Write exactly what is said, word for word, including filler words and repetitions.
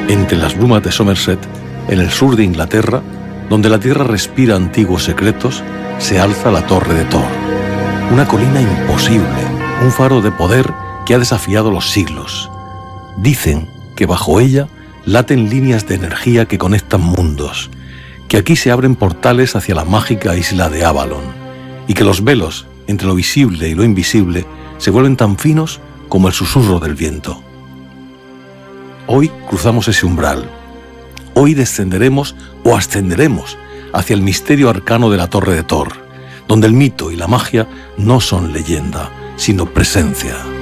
Entre las brumas de Somerset, en el sur de Inglaterra, donde la tierra respira antiguos secretos, se alza la Torre de Thor. Una colina imposible, un faro de poder que ha desafiado los siglos. Dicen que bajo ella laten líneas de energía que conectan mundos, que aquí se abren portales hacia la mágica isla de Avalon, y que los velos entre lo visible y lo invisible se vuelven tan finos como el susurro del viento. Hoy cruzamos ese umbral. Hoy descenderemos o ascenderemos hacia el misterio arcano de la Torre de Thor, donde el mito y la magia no son leyenda, sino presencia.